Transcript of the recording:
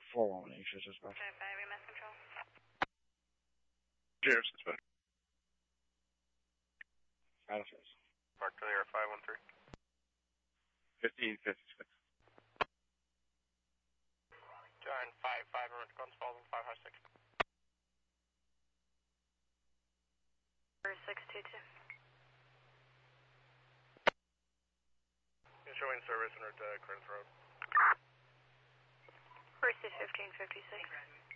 411, you should dispatch. Okay, Battery Mass Control. Sheriff's dispatch. Battlefields. Mark Clear 513. 1556. John 55, Route Guns Falls, 556. 622. Showing service en route to Chris Road. First is 1556.